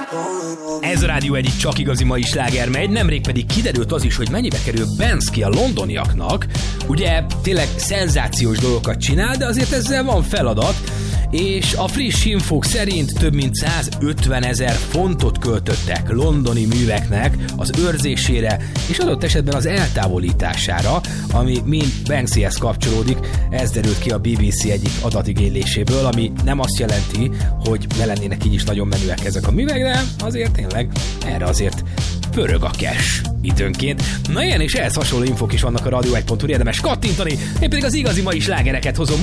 Ez a Rádió egyik csak igazi mai sláger megy, nemrég pedig kiderült az is, hogy mennyibe kerül Banksy a londoniaknak. Ugye tényleg szenzációs dolgokat csinál, de azért ezzel van feladat, és a friss infók szerint több mint 150 000 fontot költöttek londoni műveknek az őrzésére, és adott esetben az eltávolítására, ami mind Banksyhez kapcsolódik. Ez derült ki a BBC egyik adatigényléséből, ami nem azt jelenti, hogy ne lennének így is nagyon menőek ezek a művek, de azért tényleg erre azért pörög a cash időnként. Na ilyen és ehhez hasonló infók is vannak a Radio1.hu, érdemes kattintani, én pedig az igazi mai slágereket hozom